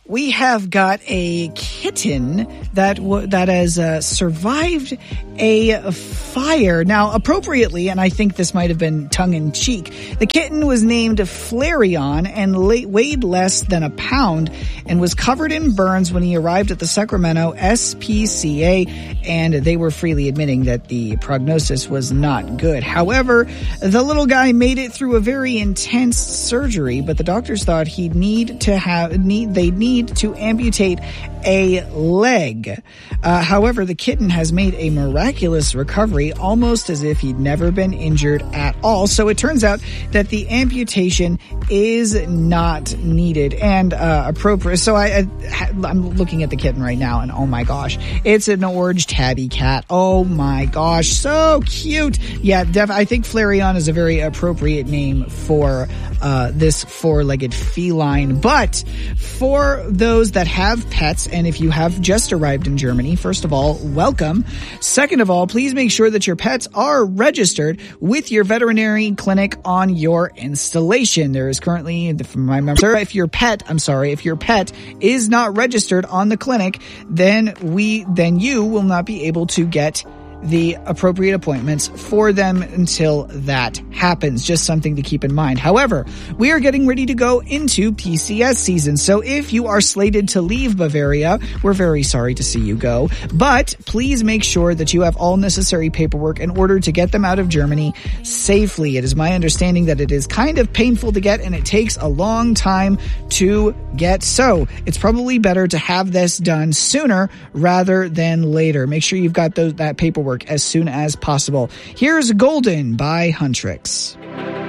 we have got a kitten that has survived a fire. Now, appropriately, and I think this might have been tongue-in-cheek, the kitten was named Flareon and weighed less than a pound and was covered in burns when he arrived at the Sacramento SPCA, and they were freely admitting that the prognosis was not good. However, the little guy made it through a very intense surgery, but the doctors thought they'd need to amputate a leg. However, the kitten has made a miraculous recovery, almost as if he'd never been injured at all. So it turns out that the amputation is not needed and appropriate. So I'm looking at the kitten right now, and oh my gosh, it's an orange tabby cat. Oh my gosh, so cute. Yeah, I think Flareon is a very appropriate name for this four-legged feline. But for those that have pets, and if you have just arrived in Germany, first of all, welcome. Second of all, please make sure that your pets are registered with your veterinary clinic on your installation. There is currently, from my memory, if your pet is not registered on the clinic, then you will not be able to get the appropriate appointments for them until that happens. Just something to keep in mind. However, we are getting ready to go into PCS season. So if you are slated to leave Bavaria, we're very sorry to see you go. But please make sure that you have all necessary paperwork in order to get them out of Germany safely. It is my understanding that it is kind of painful to get and it takes a long time to get. So it's probably better to have this done sooner rather than later. Make sure you've got that paperwork as soon as possible. Here's Golden by Huntrix.